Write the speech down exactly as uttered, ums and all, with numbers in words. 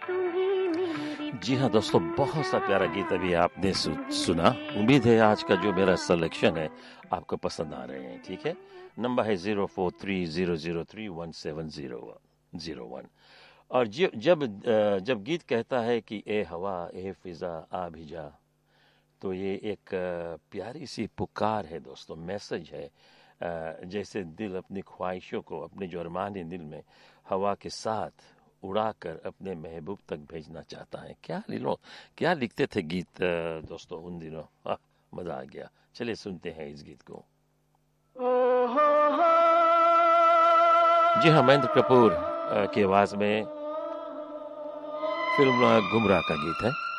जी हाँ दोस्तों, बहुत सा प्यारा गीत अभी आपने सु, सुना। उम्मीद है आज का जो मेरा सिलेक्शन है आपको पसंद आ रहे हैं। ठीक है, नंबर है zero four three zero zero three one seven zero zero one. और जब जब जब गीत कहता है कि ए हवा ए फिजा आ भी जा, तो ये एक प्यारी सी पुकार है दोस्तों, मैसेज है। जैसे दिल अपनी ख्वाहिशों को, अपने जो अरमान है दिल में, हवा के साथ उड़ाकर अपने महबूब तक भेजना चाहता है। क्या लीलो, क्या लिखते थे गीत दोस्तों उन दिनों। हाँ, मजा आ गया। चलिए सुनते हैं इस गीत को। जी हाँ, महेंद्र कपूर की आवाज में फिल्म गुमराह का गीत है।